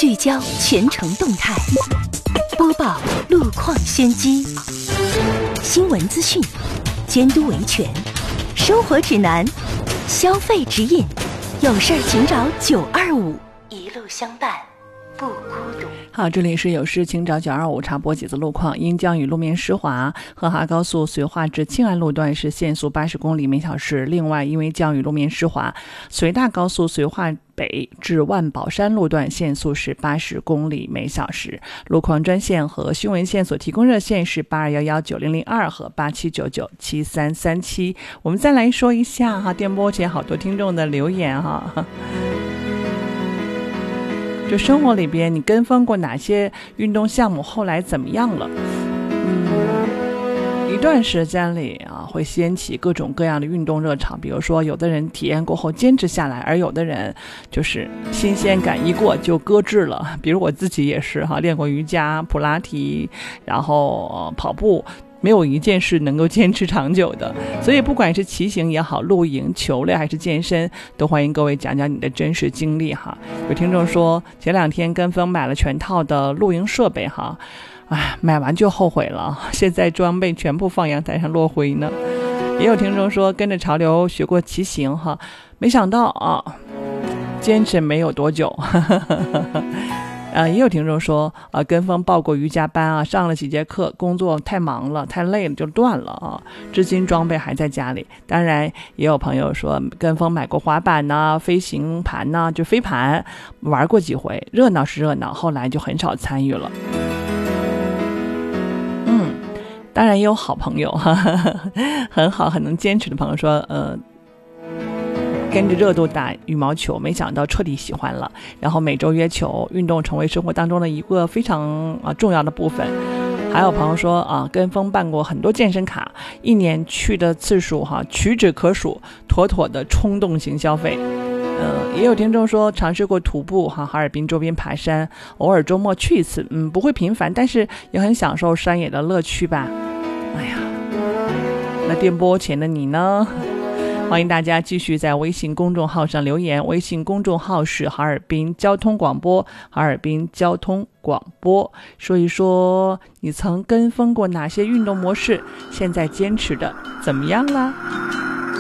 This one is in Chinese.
聚焦全城动态，播报路况先机，新闻资讯，监督维权，生活指南，消费指引，有事请找925，一路相伴不孤独。 好，这里是有事请找925，插播几次路况。因降雨路面湿滑，河哈高速绥化至庆安路段是限速80公里每小时。另外，因为降雨路面湿滑，绥大高速绥化北至万宝山路段限速是80公里每小时。路况专线和新闻线所提供热线是82119002和87997337。我们再来说一下哈，电波前好多听众的留言哈。就生活里边你跟风过哪些运动项目，后来怎么样了？一段时间里啊，会掀起各种各样的运动热潮，比如说有的人体验过后坚持下来，而有的人就是新鲜感一过就搁置了。比如我自己也是哈，练过瑜伽、普拉提，然后跑步，没有一件事能够坚持长久的。所以不管是骑行也好，露营、球类还是健身，都欢迎各位讲讲你的真实经历哈。有听众说前2天跟风买了全套的露营设备哈，买完就后悔了，现在装备全部放阳台上落灰呢。也有听众说跟着潮流学过骑行哈，没想到啊，坚持没有多久。也有听众说跟风报过瑜伽班啊，上了几节课，工作太忙了太累了就断了啊，至今装备还在家里。当然也有朋友说跟风买过滑板呐、飞行盘呐，就飞盘玩过几回，热闹是热闹，后来就很少参与了。当然也有好朋友很好很能坚持的朋友说跟着热度打羽毛球，没想到彻底喜欢了，然后每周约球，运动成为生活当中的一个非常重要的部分。还有朋友说跟风办过很多健身卡，一年去的次数屈指可数，妥妥的冲动型消费。也有听众说尝试过徒步哈尔滨周边爬山，偶尔周末去一次，不会频繁，但是也很享受山野的乐趣吧。那电波前的你呢？欢迎大家继续在微信公众号上留言，微信公众号是哈尔滨交通广播，哈尔滨交通广播，说一说你曾跟风过哪些运动模式，现在坚持的怎么样啦？